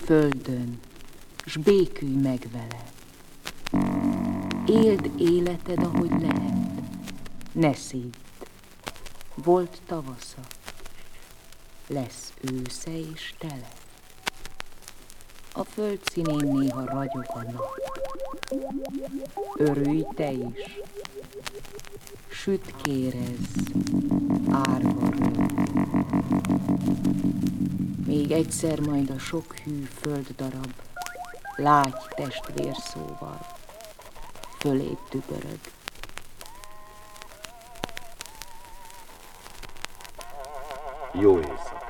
földön, s békülj meg vele. Éld életed, ahogy lehet, ne szídd, volt tavasza, lesz ősze és tele. A föld színén néha ragyog a nap, örülj te is, sütkérezz, árva rög. Még egyszer majd a sok hű földdarab, lágy testvérszóval, föléd dübörög. Jó éjszakát!